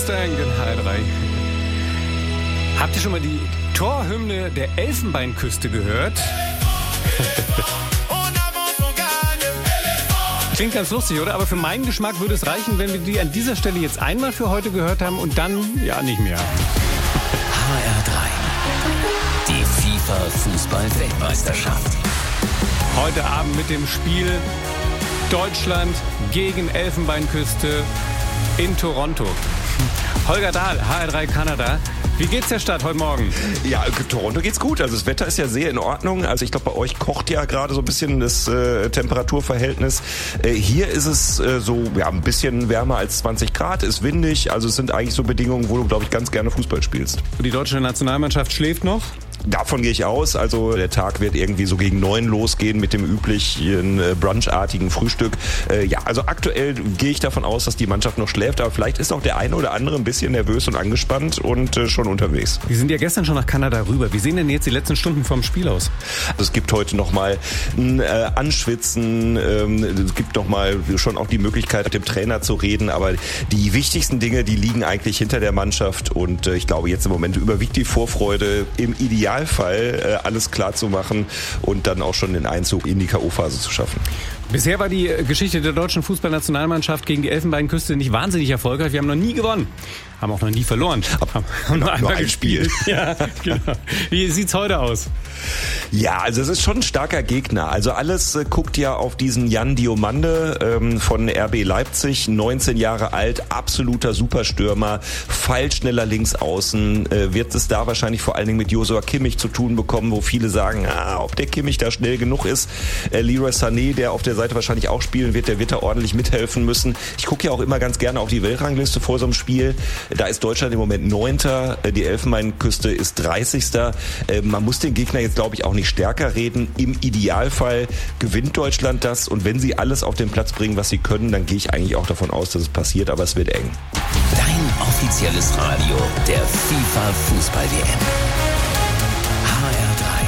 Mustang in HR3. Habt ihr schon mal die Torhymne der Elfenbeinküste gehört? Klingt ganz lustig, oder? Aber für meinen Geschmack würde es reichen, wenn wir die an dieser Stelle jetzt einmal für heute gehört haben und dann, ja, nicht mehr. HR3. Die FIFA-Fußball-Weltmeisterschaft. Heute Abend mit dem Spiel Deutschland gegen Elfenbeinküste in Toronto. Holger Dahl, HR3 Kanada. Wie geht's der Stadt heute Morgen? Ja, Toronto geht's gut. Also das Wetter ist ja sehr in Ordnung. Also ich glaube, bei euch kocht ja gerade so ein bisschen das Temperaturverhältnis. Hier ist es so ja ein bisschen wärmer als 20 Grad, ist windig. Also es sind eigentlich so Bedingungen, wo du, glaube ich, ganz gerne Fußball spielst. Die deutsche Nationalmannschaft schläft noch? Davon gehe ich aus. Also der Tag wird irgendwie so gegen 9 losgehen mit dem üblichen brunchartigen Frühstück. Ja, also aktuell gehe ich davon aus, dass die Mannschaft noch schläft. Aber vielleicht ist auch der eine oder andere ein bisschen nervös und angespannt und schon unterwegs. Wir sind ja gestern schon nach Kanada rüber. Wie sehen denn jetzt die letzten Stunden vorm Spiel aus? Also es gibt heute nochmal ein Anschwitzen. Es gibt nochmal schon auch die Möglichkeit, mit dem Trainer zu reden. Aber die wichtigsten Dinge, die liegen eigentlich hinter der Mannschaft. Und ich glaube, jetzt im Moment überwiegt die Vorfreude, im Idealfall alles klar zu machen und dann auch schon den Einzug in die K.O.-Phase zu schaffen. Bisher war die Geschichte der deutschen Fußballnationalmannschaft gegen die Elfenbeinküste nicht wahnsinnig erfolgreich. Wir haben noch nie gewonnen, haben auch noch nie verloren, haben nur einmal gespielt. Ja, genau. Wie sieht's heute aus? Ja, also es ist schon ein starker Gegner. Also alles guckt ja auf diesen Jan Diomande von RB Leipzig, 19 Jahre alt, absoluter Superstürmer, feilschneller Linksaußen, wird es da wahrscheinlich vor allen Dingen mit Joshua Kimmich zu tun bekommen, wo viele sagen, ob der Kimmich da schnell genug ist. Leroy Sané, der auf der Seite wahrscheinlich auch spielen wird, der wird da ordentlich mithelfen müssen. Ich gucke ja auch immer ganz gerne auf die Weltrangliste vor so einem Spiel. Da ist Deutschland im Moment 9. Die Elfenbeinküste ist 30. Man muss den Gegner jetzt, glaube ich, auch nicht stärker reden. Im Idealfall gewinnt Deutschland das und wenn sie alles auf den Platz bringen, was sie können, dann gehe ich eigentlich auch davon aus, dass es passiert, aber es wird eng. Dein offizielles Radio der FIFA Fußball-WM. HR3.